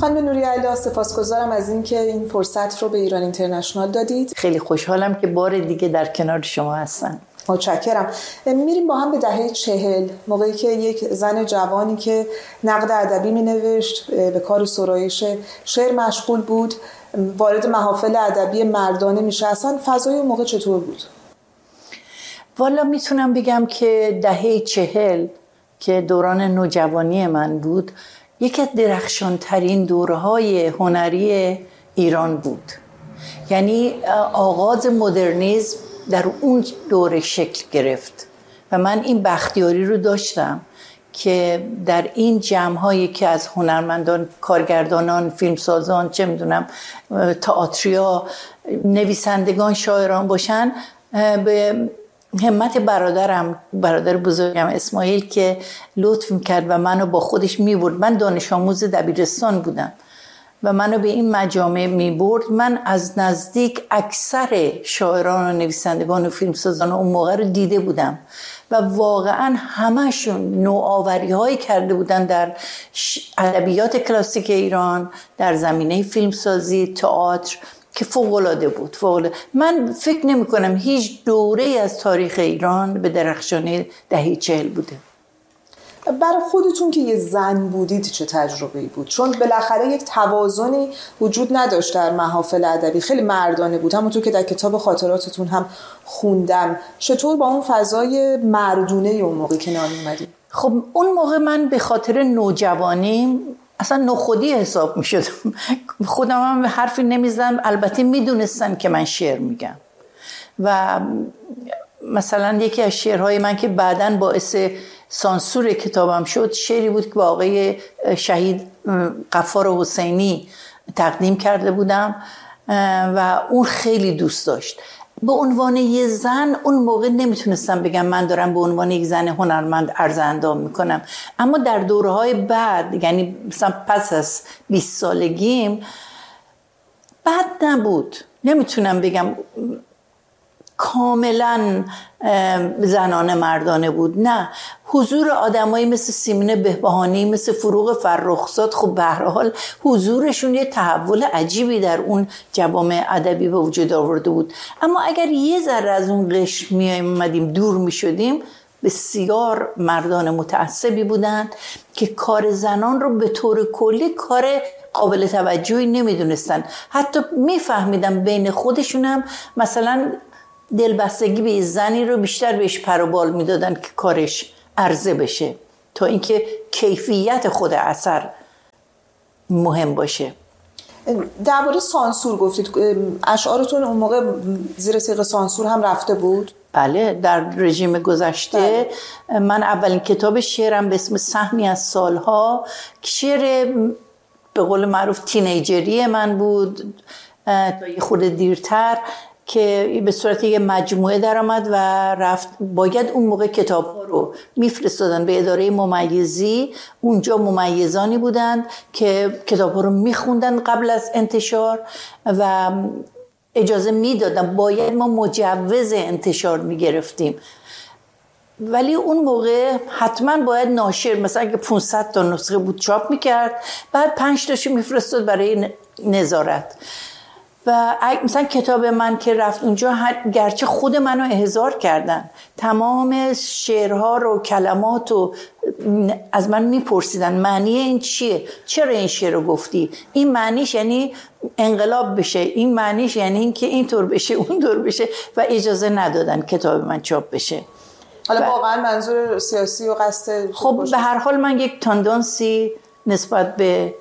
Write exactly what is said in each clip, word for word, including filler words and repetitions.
خانم نوری‌علا، سپاسگزارم از اینکه این فرصت رو به ایران اینترنشنال دادید. خیلی خوشحالم که بار دیگه در کنار شما هستم. متشکرم. میریم با هم به دهه چهل، موقعی که یک زن جوانی که نقد ادبی می‌نوشت، به کار سرایش شعر مشغول بود، وارد محافل ادبی مردانه میشه. اصلا فضای اون موقع چطور بود؟ والا میتونم بگم که دهه چهل که دوران نوجوانی من بود، یکی از درخشانترین دورهای هنری ایران بود. یعنی آغاز مدرنیسم در اون دوره شکل گرفت و من این بختیاری رو داشتم که در این جمع‌هایی که از هنرمندان، کارگردانان، فیلمسازان، چه میدونم تئاتریا، نویسندگان، شاعران باشن، به همت برادرم، برادر بزرگم اسماعیل که لطف میکرد و منو با خودش میبرد. من دانش آموز دبیرستان بودم و منو به این مجامع میبرد. من از نزدیک اکثر شاعران و نویسندگان و فیلمسازان اون موقع رو دیده بودم و واقعا همشون نوآوری هایی کرده بودن در ادبیات کلاسیک ایران، در زمینه فیلمسازی، تئاتر، که فوق‌العاده بود. فوق‌العاده. من فکر نمی کنم هیچ دوره از تاریخ ایران به درخشانی دهه چهل بوده. برای خودتون که یه زن بودید چه تجربه‌ای بود؟ چون بالاخره یک توازنی وجود نداشت در محافل ادبی، خیلی مردانه بود، همونطور که در کتاب خاطراتتون هم خوندم. چطور با اون فضای مردونه اون موقع کنار اومدید؟ خب اون موقع من به خاطر نوجوانی اصلا نخودی حساب می شدم. خودم هم حرفی نمیزدم. البته میدونستن که من شعر میگم و مثلا یکی از شعرهای من که بعداً باعث سانسور کتابم شد، شعری بود که با آقای شهید غفار حسینی تقدیم کرده بودم و اون خیلی دوست داشت. به عنوان یه زن اون موقع نمیتونستم بگم من دارم به عنوان یک زن هنرمند عرض اندام میکنم، اما در دورهای بعد، یعنی مثلا پس از بیست سالگیم، بد نبود. نمیتونم بگم کاملا زنانه مردانه بود، نه. حضور آدمایی مثل سیمین بهبهانی، مثل فروغ فرخزاد، خب به هر حال حضورشون یه تحول عجیبی در اون جوامع ادبی به وجود آورده بود. اما اگر یه ذره از اون قشر می اومدیم دور می شدیم، بسیار مردان متعصبی بودند که کار زنان رو به طور کلی کار قابل توجهی نمیدونستن. حتی میفهمیدم بین خودشونم مثلا دلبستگی به زنی رو بیشتر بهش پر و بال میدادن که کارش عرضه بشه تا اینکه کیفیت خود اثر مهم باشه. درباره سانسور گفتید، اشعارتون اون موقع زیر تیغ سانسور هم رفته بود؟ بله، در رژیم گذشته. بله. من اولین کتاب شعرم به اسم سهمی از سالها، شعر به قول معروف تینیجری من بود تا یه خورده دیرتر، که به صورت یه مجموعه در آمد و رفت. باید اون موقع کتاب ها رو میفرستادن به اداره ممیزی. اونجا ممیزانی بودند که کتاب ها رو میخوندن قبل از انتشار و اجازه میدادن. باید ما مجوز انتشار میگرفتیم، ولی اون موقع حتما باید ناشر مثلا اگه پانصد تا نسخه بود چاپ میکرد، بعد پنج تاشو میفرستاد برای نظارت. و مثلا کتاب من که رفت اونجا، گرچه خود منو احضار کردن، تمام شعرها رو، کلمات رو از من میپرسیدن معنی این چیه، چرا این شعر رو گفتی، این معنیش یعنی انقلاب بشه، این معنیش یعنی این که اینطور بشه اونطور بشه، و اجازه ندادن کتاب من چاپ بشه. حالا واقعا منظور سیاسی و قصد؟ خب به هر حال من یک تاندانسی نسبت به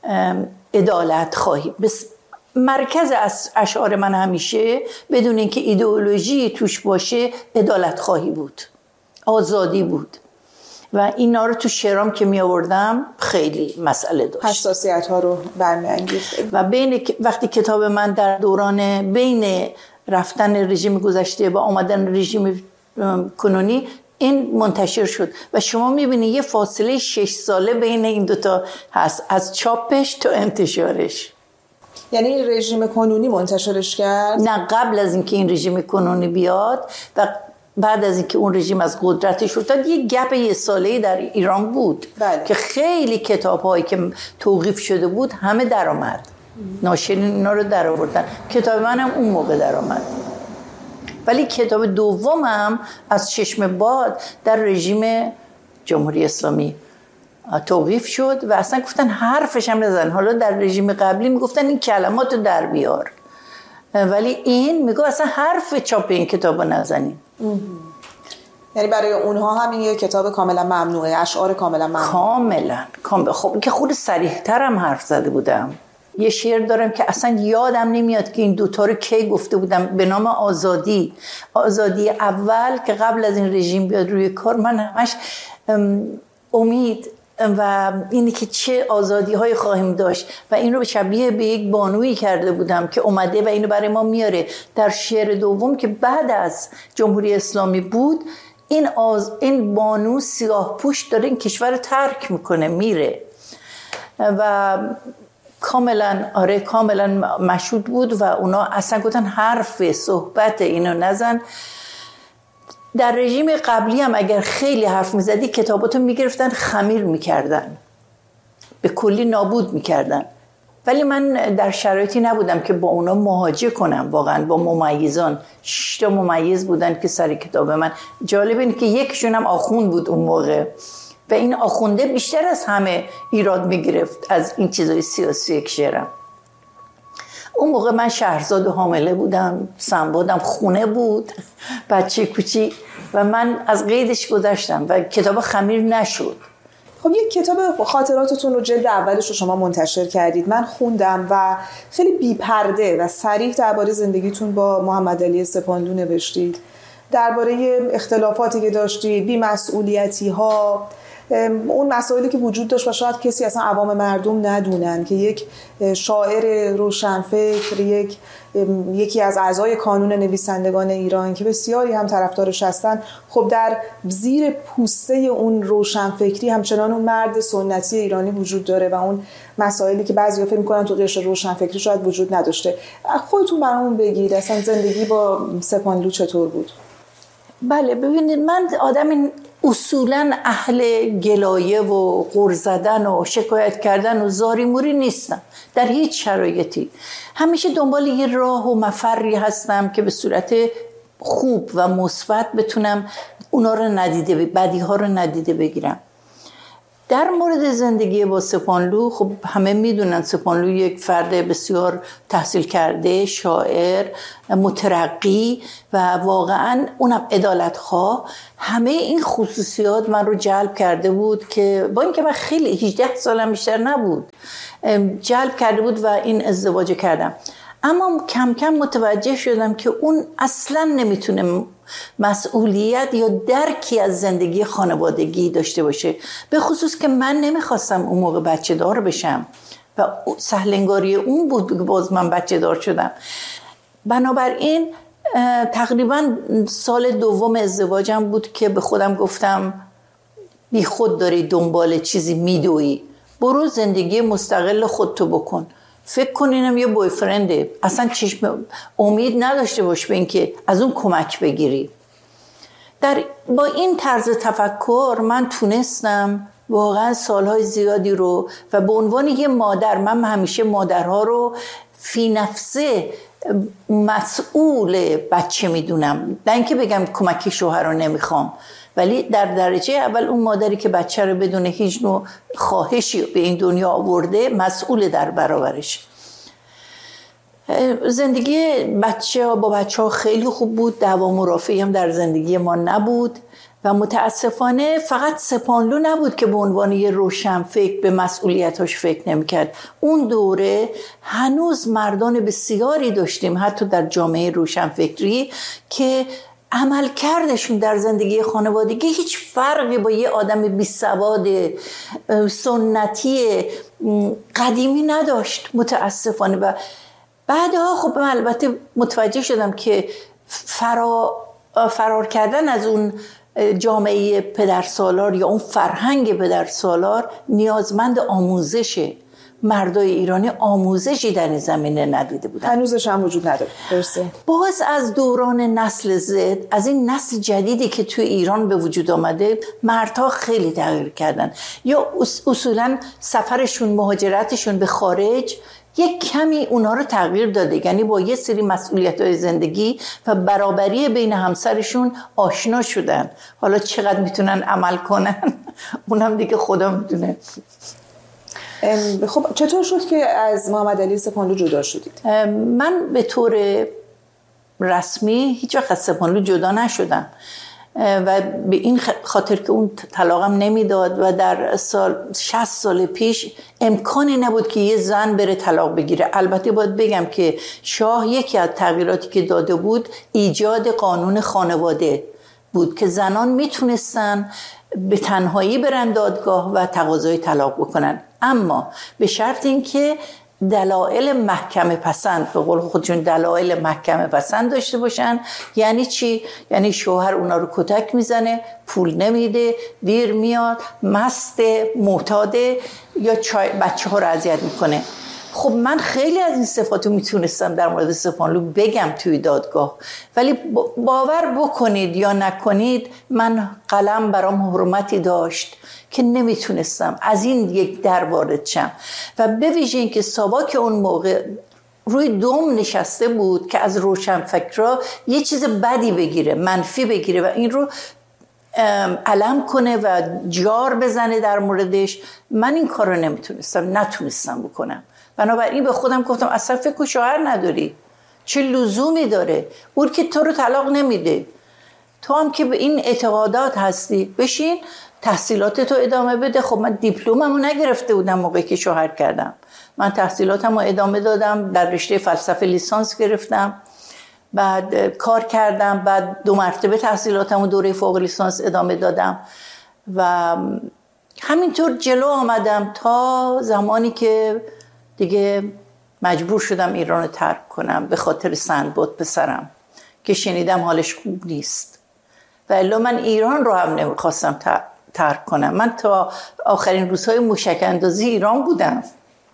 عدالت خواهی، مرکز از اشعار من همیشه بدون اینکه ایدئولوژی توش باشه عدالت خواهی بود، آزادی بود، و اینا رو تو شعرام که می آوردم خیلی مسئله داشت، حساسیت ها رو برمی‌انگیخت. و بین وقتی کتاب من در دوران بین رفتن رژیم گذشته و آمدن رژیم کنونی این منتشر شد و شما میبینی یه فاصله شش ساله بین این دوتا هست، از چاپش تا انتشارش. یعنی رژیم کنونی منتشرش کرد؟ نه، قبل از اینکه این رژیم کنونی بیاد و بعد از اینکه اون رژیم از قدرتش افتاد یه گپ یه ساله‌ای در ایران بود بله. که خیلی کتاب‌هایی که توقیف شده بود همه در آمد، ناشرین اینا رو در آوردن. کتاب منم اون موقع در آمد، ولی کتاب دومم از چشم باد در رژیم جمهوری اسلامی توقیف شد و اصلا گفتن حرفش هم نزن. حالا در رژیم قبلی میگفتن این کلمات رو در بیار، ولی این میگه اصلا حرف چاپ این کتاب رو نزنین. یعنی برای اونها هم این کتاب کاملا ممنوعه، اشعار کاملا ممنوعه. کاملا کاملا. خب که خود صریح‌تر هم حرف زده بودم. یه شعر دارم که اصلا یادم نمیاد که این دوتا رو کی گفته بودم، به نام آزادی. آزادی اول که قبل از این رژیم بیاد روی کار، من همش امید و اینی که چه آزادی های خواهیم داشت و این رو شبیه به یک بانویی کرده بودم که اومده و اینو برای ما میاره. در شعر دوم که بعد از جمهوری اسلامی بود، این, آز... این بانو سیاه پوش داره این کشور رو ترک میکنه میره و کاملا آره کاملا مشهود بود و اونا اصلا گفتن حرف صحبت اینو نزن. در رژیم قبلی هم اگر خیلی حرف میزدی کتاباتو میگرفتن خمیر میکردن، به کلی نابود میکردن. ولی من در شرایطی نبودم که با اونا مواجه کنم. واقعا با ممیزان، شش تا ممیز بودن که سر کتاب من. جالب اینه که یکشون هم آخوند بود اون موقع و این آخونده بیشتر از همه ایراد میگرفت از این چیزای سیاسی که شعرم. اون موقع من شهرزاد و حامله بودم، سنبادم خونه بود، بچه کوچی و من از قیدش گذشتم و کتاب خمیر نشد. خب یک کتاب خاطراتتون رو جلد اولش رو شما منتشر کردید، من خوندم و خیلی بی‌پرده و صریح درباره زندگیتون با محمد علی سپاندو نوشتید، درباره اختلافاتی که داشتید، بی‌مسئولیتی ها، اون مسائلی که وجود داشت و شاید کسی اصلا عوام مردم ندونن که یک شاعر روشنفکر، یک یکی از اعضای کانون نویسندگان ایران که بسیاری هم طرفدارش هستن، خب در زیر پوسته اون روشنفکری همچنان اون مرد سنتی ایرانی وجود داره و اون مسائلی که بعضی‌ها فکر می‌کنن تو قشر روشنفکری شاید وجود نداشته. خودتون برامون بگید اصلا زندگی با سپاندو چطور بود؟ بله ببینید، من آدم اصولاً اهل گلایه و غر زدن و شکایت کردن و زاری موری نیستم در هیچ شرایطی. همیشه دنبال یه راه و مفری هستم که به صورت خوب و مثبت بتونم اونا رو ندیده بدی ها رو ندیده بگیرم. در مورد زندگی با سپاندو، خب همه میدونن سپاندو یک فرد بسیار تحصیل کرده، شاعر، مترقی و واقعا اونم عدالت‌خواه. همه این خصوصیات من رو جلب کرده بود که با اینکه من خیلی هجده سالم بیشتر نبود جلب کرده بود و این ازدواج کردم. اما کم کم متوجه شدم که اون اصلا نمیتونه مسئولیت یا درکی از زندگی خانوادگی داشته باشه، به خصوص که من نمیخواستم اون موقع بچه دار بشم و سهلنگاری اون بود که باز من بچه دار شدم. بنابراین تقریبا سال دوم ازدواجم بود که به خودم گفتم بی خود داری دنبال چیزی میدوی، برو زندگی مستقل خودتو بکن. فکر کنینم یه بویفرنده، اصلا چشم امید نداشته باش به این که از اون کمک بگیری. در با این طرز تفکر من تونستم واقعا سالهای زیادی رو و به عنوان یه مادر، من همیشه مادرها رو فی نفسه مسئول بچه میدونم، نه اینکه بگم کمکی شوهر رو نمیخوام، ولی در درجه اول اون مادری که بچه رو بدون هیچ نوع خواهشی به این دنیا آورده مسئول در برابرش. زندگی بچه ها با بچه ها خیلی خوب بود، دعوا مرافعی هم در زندگی ما نبود و متاسفانه فقط سپاندو نبود که به عنوان یه روشنفکر به مسئولیتاش فکر نمی‌کرد. اون دوره هنوز مردان بسیاری داشتیم حتی در جامعه روشنفکری که عمل کردشون در زندگی خانوادگی هیچ فرقی با یه آدم بی‌سواد سنتی قدیمی نداشت متاسفانه. و بعدها خب من البته متوجه شدم که فرا فرار کردن از اون جامعه پدرسالار یا اون فرهنگ پدرسالار نیازمند آموزشه مردای ایرانی آموزشی در این زمینه ندیده بودن، هنوزش هم وجود نداره. درسته. باز از دوران نسل زد، از این نسل جدیدی که توی ایران به وجود آمده، مردها خیلی تغییر کردن، یا اصولا سفرشون، مهاجرتشون به خارج یک کمی اونا رو تغییر داده، یعنی با یه سری مسئولیت‌های زندگی و برابری بین همسرشون آشنا شدن. حالا چقدر میتونن عمل کنن اونم دیگه خدا میدونه. خب چطور شد که از محمد علی سپانلو جدا شدید؟ من به طور رسمی هیچ وقت از سپانلو جدا نشدم و به این خاطر که اون طلاقم نمیداد و در سال شصت سال پیش امکانی نبود که یه زن بره طلاق بگیره. البته باید بگم که شاه یکی از تغییراتی که داده بود ایجاد قانون خانواده بود که زنان میتونستن به تنهایی برن دادگاه و تقاضای طلاق بکنن، اما به شرط اینکه دلایل محکمه پسند، به قول خودشون دلایل محکمه پسند داشته باشن. یعنی چی؟ یعنی شوهر اونا رو کتک میزنه، پول نمیده، دیر میاد، مست، معتاده، یا بچه ها رو اذیت میکنه. خب من خیلی از این صفاتو میتونستم در مورد سپانلو بگم توی دادگاه، ولی باور بکنید یا نکنید من قلم برام حرمتی داشت که نمیتونستم از این یک در وارد شم. و به ویژه این که ساواک اون موقع روی دوم نشسته بود که از روشنفکرها یه چیز بدی بگیره، منفی بگیره و این رو علم کنه و جار بزنه در موردش. من این کار رو نمیتونستم، نتونستم بکنم. بنابراین به خودم گفتم اصلا فکر کن شوهر نداری، چه لزومی داره؟ اون که تو رو طلاق نمیده، تو هم که به این اعتقادات هستی بشین تحصیلاتتو ادامه بده. خب من دیپلممو نگرفته بودم موقعی که شوهر کردم، من تحصیلاتمو ادامه دادم، در رشته فلسفه لیسانس گرفتم، بعد کار کردم، بعد دو مرتبه تحصیلاتمو دوره فوق لیسانس ادامه دادم و همینطور جلو آمدم تا زمانی که دیگه مجبور شدم ایران رو ترک کنم به خاطر سندباد پسرم که شنیدم حالش خوب نیست و الا من ایران رو هم نمیخواستم ترک کنم. من تا آخرین روزهای موشک اندازی ایران بودم.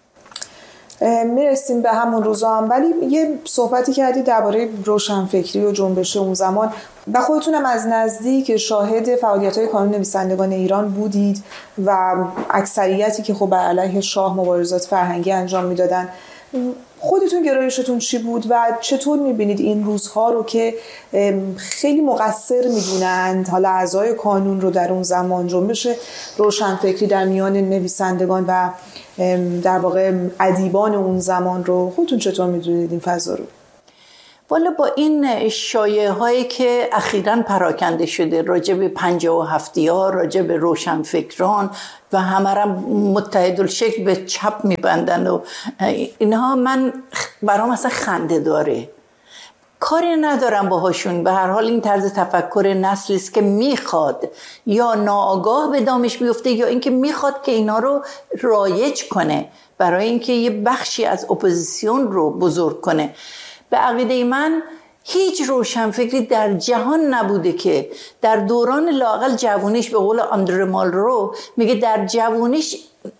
میرسیم به همون روزا هم، ولی یه صحبتی کردی درباره روشنفکری و جنبش اون زمان و خودتونم از نزدیک شاهد فعالیت‌های کانون نویسندگان ایران بودید و اکثریتی که خب بر علیه شاه مبارزات فرهنگی انجام میدادن. خودتون گرایشتون چی بود و چطور میبینید این روزها رو که خیلی مقصر میدونند حالا اعضای کانون رو در اون زمان، جنبش روشنفکری در میان نویسندگان و در واقع ادیبان اون زمان رو، خودتون چطور میدونید این فضا رو؟ والا با این شایعه هایی که اخیراً پراکنده شده راجع به پنجاه و هفتی ها، راجع به روشنفکران و همه را متحدالشکل به چپ میبندن و اینها، من برام اصلا خنده داره. کاری ندارم باهاشون. به هر حال این طرز تفکر نسلی است که میخواد یا ناآگاه به دامش بیفته یا اینکه میخواد که اینا رو رایج کنه برای اینکه یه بخشی از اپوزیسیون رو بزرگ کنه. به عقیده من هیچ روشنفکری در جهان نبوده که در دوران لااقل جوونیش، به قول آندره مالرو میگه در جوونیش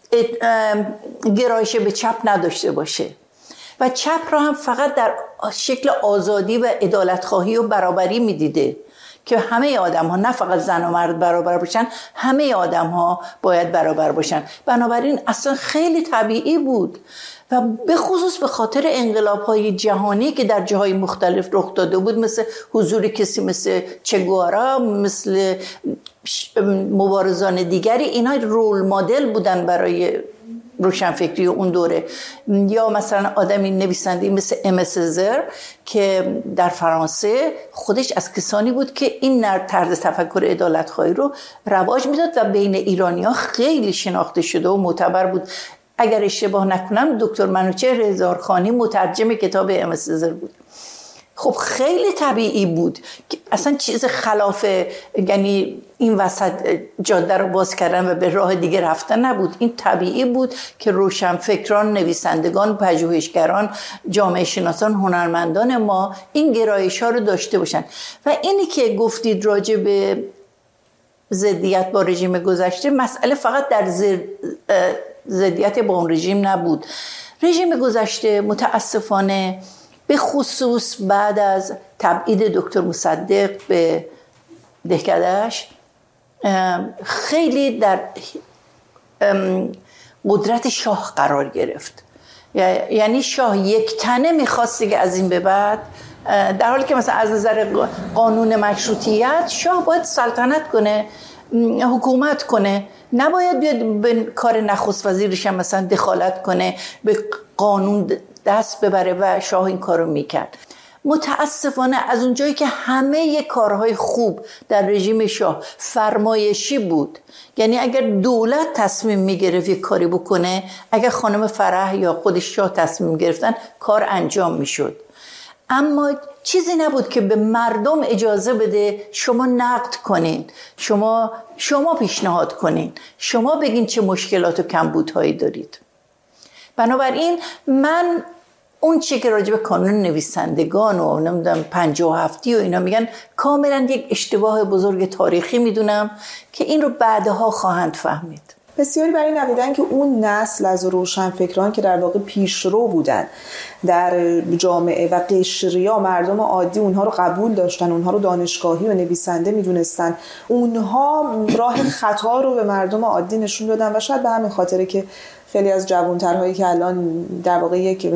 گرایش به چپ نداشته باشه و چپ را هم فقط در شکل آزادی و عدالتخواهی و برابری میدیده که همه آدم ها، نه فقط زن و مرد برابر باشن، همه آدم ها باید برابر باشن. بنابراین اصلا خیلی طبیعی بود و به خصوص به خاطر انقلاب های جهانی که در جاهای مختلف رخ داده بود، مثل حضور کسی مثل چه گوارا، مثل مبارزان دیگری، اینا رول مدل بودن برای روشنفکری اون دوره. یا مثلا آدمی نویسنده مثل ام سزر که در فرانسه خودش از کسانی بود که این طرز تفکر عدالت‌خواهی رو رواج میداد و بین ایرانی‌ها خیلی شناخته شده و معتبر بود. اگر اشتباه نکنم دکتر منوچهر هزارخانی مترجم کتاب ام سزر بود. خب خیلی طبیعی بود که اصلا چیز خلاف، یعنی این وسط جاده رو باز کردن و به راه دیگه رفتن نبود. این طبیعی بود که روشنفکران، نویسندگان، پژوهشگران، جامعه شناسان، هنرمندان ما این گرایش ها رو داشته باشن. و اینی که گفتید راجع به ضدیت با رژیم گذشته، مسئله فقط در زر... ضدیت با اون رژیم نبود. رژیم گذشته متاسفانه به خصوص بعد از تبعید دکتر مصدق به دهکده‌اش خیلی در قدرت شاه قرار گرفت. یعنی شاه یک تنه میخواست که از این به بعد، در حالی که مثلا از نظر قانون مشروطیت شاه باید سلطنت کنه، حکومت کنه، نباید بیاد به کار نخست وزیرش هم مثلا دخالت کنه، به قانون دست ببره و شاه این کارو میکرد. متاسفانه از اونجایی که همه کارهای خوب در رژیم شاه فرمایشی بود، یعنی اگر دولت تصمیم میگرفت یک کاری بکنه، اگر خانم فرح یا خود شاه تصمیم گرفتن کار انجام میشد، اما چیزی نبود که به مردم اجازه بده شما نقد کنین، شما شما پیشنهاد کنین، شما بگین چه مشکلات و کمبودهایی دارید. بنابراین من اون چی که راجع به کانون نویسندگان و نمیدونم پنجاه و هفتی و اینا میگن کاملا یک اشتباه بزرگ تاریخی میدونم که این رو بعدها خواهند فهمید. بسیاری برای این عقیده‌اند که اون نسل از روشنفکران که در واقع پیشرو بودن در جامعه و قشریا، مردم عادی اونها رو قبول داشتن، اونها رو دانشگاهی و نویسنده میدونستن، اونها راه خطا رو به مردم عادی نشون دادن و شاید به همین خاطره که خیلی از جوانترهایی که الان در واقع یک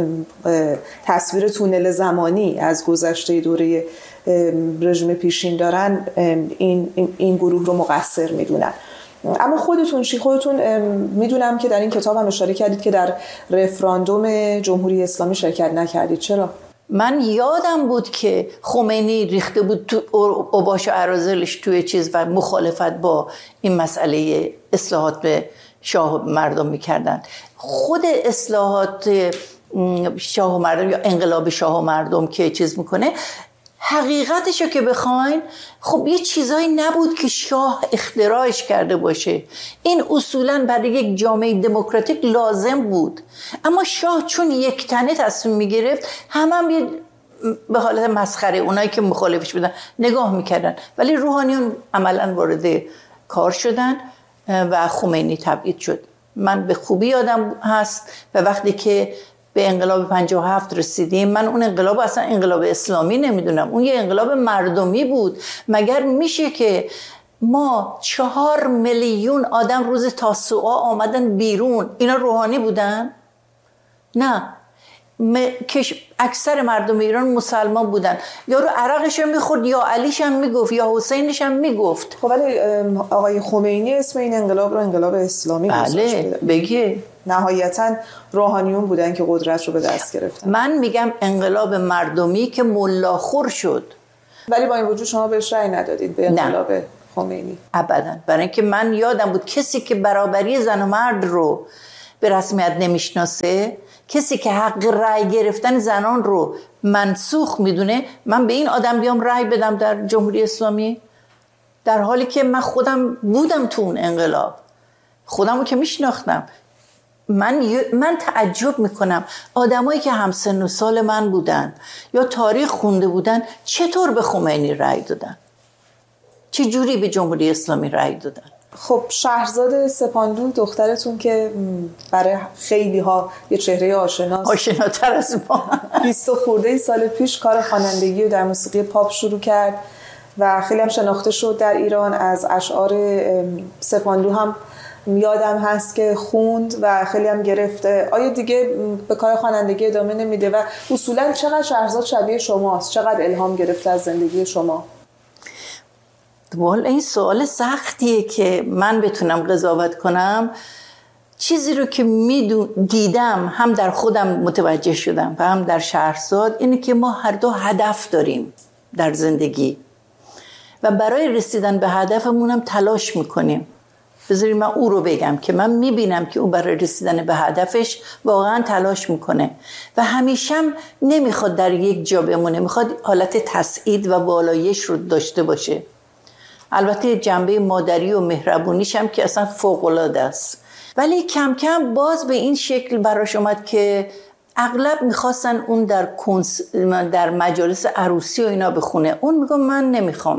تصویر تونل زمانی از گذشته دوره رژیم پیشین دارن، این این گروه رو مقصر میدونن. اما خودتون چی؟ خودتون میدونم که در این کتاب هم اشاره کردید که در رفراندوم جمهوری اسلامی شرکت نکردید. چرا؟ من یادم بود که خمینی ریخته بود تو اوباش و اراذلش توی چیز و مخالفت با این مسئله اصلاحات به شاه مردم میکردن. خود اصلاحات شاه و مردم یا انقلاب شاه و مردم که چیز میکنه، حقیقتشو که بخواین خب یه چیزایی نبود که شاه اختراعش کرده باشه. این اصولاً برای یک جامعه دموکراتیک لازم بود، اما شاه چون یک تنه تصمیم میگرفت همه هم یه به حالت مسخره اونایی که مخالفش بودن نگاه میکردن، ولی روحانیون عملاً وارد کار شدن و خمینی تبعید شد. من به خوبی یادم هست و وقتی که به انقلاب پنجاه و هفت رسیدیم، من اون انقلاب اصلا انقلاب اسلامی نمیدونم، اون یه انقلاب مردمی بود. مگر میشه که ما چهار میلیون آدم روز تاسوعا آمدن بیرون، اینا روحانی بودن؟ نه، اکثر مردم ایران مسلمان بودن. یارو عرقش هم میخورد یا علیش هم میگفت یا حسینش هم میگفت. خب ولی آقای خمینی اسم این انقلاب رو انقلاب اسلامی گذاشت. بله بگه. نهایتاً روحانیون بودن که قدرت رو به دست گرفتن. من میگم انقلاب مردمی که ملاخور شد. ولی با این وجود شما بهش رأی ندادید به انقلاب نه. خمینی؟ ابدا. برای اینکه من یادم بود کسی که برابری زن و مرد رو به رسمیت نمیشناسه، کسی که حق رأی گرفتن زنان رو منسوخ میدونه، من به این آدم بیام رأی بدم در جمهوری اسلامی؟ در حالی که من خودم بودم تو اون انقلاب، خودم رو که میشناختم. من من تعجب میکنم آدمایی که همسن و سال من بودن یا تاریخ خونده بودن چطور به خمینی رأی دادن، چه جوری به جمهوری اسلامی رأی دادن. خب شهرزاد سپاندو دخترتون که برای خیلی ها یه چهره آشناست، آشناتر از ما، بیست خورده سال پیش کار خوانندگی و در موسیقی پاپ شروع کرد و خیلی هم شناخته شد در ایران. از اشعار سپاندو هم یادم هست که خوند و خیلی هم گرفته. آیا دیگه به کار خوانندگی ادامه نمیده و اصولا چقدر شهرزاد شبیه شماست؟ چقدر الهام گرفته از زندگی شما؟ والا این سوال سختیه که من بتونم قضاوت کنم. چیزی رو که می دیدم هم در خودم متوجه شدم و هم در شهرزاد، اینه که ما هر دو هدف داریم در زندگی و برای رسیدن به هدفمون هم تلاش میکنیم. بذارید من او رو بگم که من میبینم که اون برای رسیدن به هدفش واقعا تلاش میکنه و همیشه هم نمیخواد در یک جا بمونه، میخواد حالت تسعید و والایش رو داشته باشه. البته جنبه مادری و مهربونیش هم که اصلا فوق‌العاده است، ولی کم کم باز به این شکل براش اومد که اغلب میخواستن اون در کنس در مجالس عروسی و اینا بخونه. اون میگم من نمیخوام،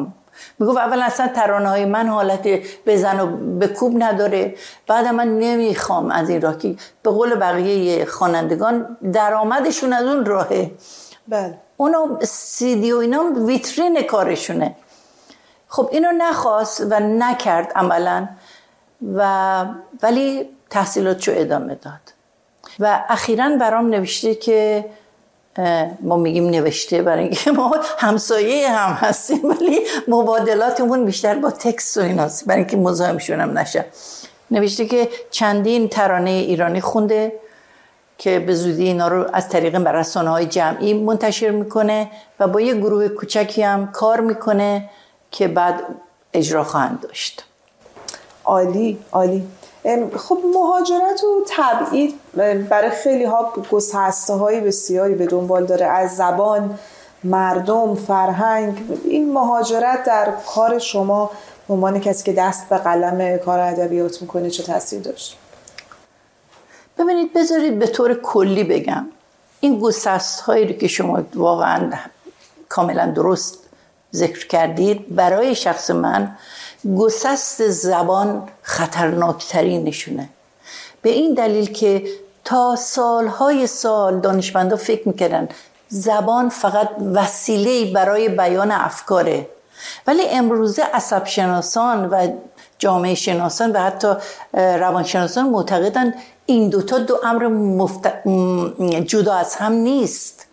میگفت اول اصلا ترانه‌های من حالت بزن و بکوب نداره، بعد من نمیخوام از این راه که به قول بقیه خوانندگان درآمدشون از اون راهه. بله. اونا سی دی و اینا ویترین کارشونه. خب اینو نخواست و نکرد عملا و ولی تحصیلاتشو ادامه داد و اخیراً برام نوشته که ما میگیم نوشته برای اینکه ما همسایه هم هستیم ولی مبادلاتمون بیشتر با تکست و ایناست برای اینکه مزاحمشون هم نشه. نوشته که چندین ترانه ایرانی خونده که به زودی اینا رو از طریق رسانه‌های جمعی منتشر میکنه و با یه گروه کوچکی هم کار میکنه که بعد اجرا خواهند داشت. عالی عالی. خب مهاجرت و تبعید برای خیلی ها گسسته های بسیاری به دنبال داره، از زبان، مردم، فرهنگ. این مهاجرت در کار شما به عنوان کسی که دست به قلم کار ادبیات میکنه چه تاثیر داشت؟ ببینید بذارید به طور کلی بگم این گسست هایی رو که شما واقعا کاملا درست ذکر کردید، برای شخص من گسست زبان خطرناکترینشونه. به این دلیل که تا سالهای سال دانشمندا فکر میکردن زبان فقط وسیله‌ای برای بیان افکاره، ولی امروزه عصب شناسان و جامعه شناسان و حتی روانشناسان معتقدن این دوتا دو امر مفت... جدا از هم نیست.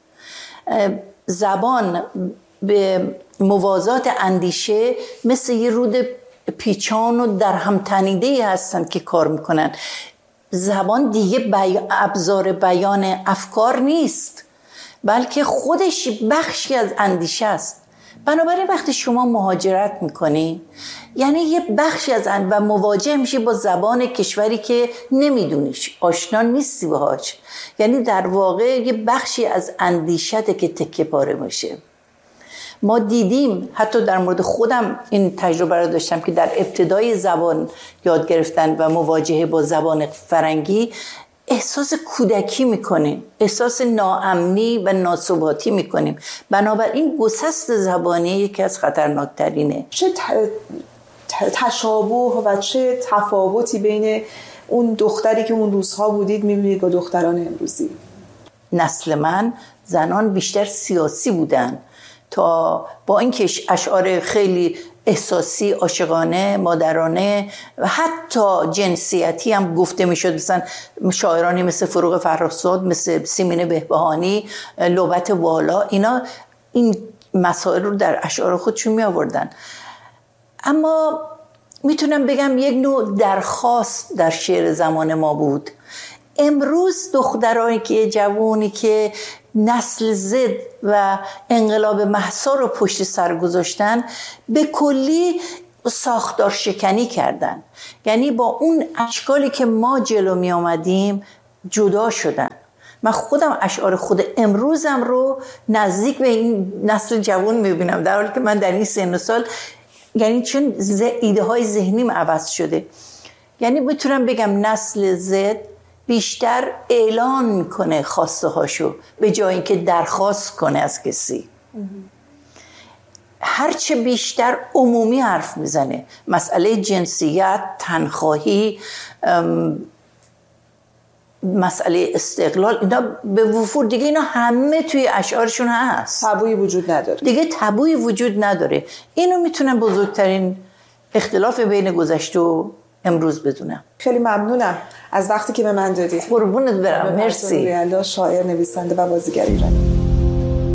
زبان به موازات اندیشه مثل یه رود پیچان و در هم تنیده هستن که کار میکنن. زبان دیگه بی... ابزار بیان افکار نیست، بلکه خودش بخشی از اندیشه است. بنابراین وقتی شما مهاجرت میکنی یعنی یه بخشی از اند و مواجه میشی با زبان کشوری که نمیدونیش، آشنا نیستی باهاش، یعنی در واقع یه بخشی از اندیشته که تکه پاره میشه. ما دیدیم، حتی در مورد خودم این تجربه رو داشتم که در ابتدای زبان یاد گرفتن و مواجهه با زبان فرنگی احساس کودکی میکنیم، احساس ناامنی و ناثباتی میکنیم. بنابراین گسست زبانی یکی از خطرناکترینه. چه تشابه و چه تفاوتی بین اون دختری که اون روزها بودید میبینید با دختران امروزی؟ نسل من زنان بیشتر سیاسی بودن، تا با اینکه اشعار خیلی احساسی، عاشقانه، مادرانه و حتی جنسیتی هم گفته میشد. مثلا شاعرانی مثل فروغ فرخزاد، مثل سیمین بهبهانی، لعبت والا، اینا این مسائل رو در اشعار خودشون می آوردن. اما میتونم بگم یک نوع درخواست در شعر زمان ما بود. امروز دخترانی که جوانی که نسل زد و انقلاب مهسا رو پشت سر گذاشتن به کلی ساختار شکنی کردن، یعنی با اون اشکالی که ما جلو می آمدیم جدا شدن. من خودم اشعار خود امروزم رو نزدیک به این نسل جوان می بینم، در حالی که من در این سن و سال، یعنی چون ایده های ذهنیم عوض شده. یعنی میتونم بگم نسل زد بیشتر اعلان میکنه خواسته هاشو به جای اینکه درخواست کنه از کسی. هرچه بیشتر عمومی حرف میزنه، مسئله جنسیت، تنخواهی، مسئله استقلال، اینا به وفور دیگه اینا همه توی اشعارشون هست. تابویی وجود نداره دیگه، تابویی وجود نداره. اینو میتونم بزرگترین اختلاف بین گذشته و امروز بدونم. خیلی ممنونم از وقتی که به من دادید. قربونت برم. مرسی. شاعر، نویسنده و بازیگر ایرانی.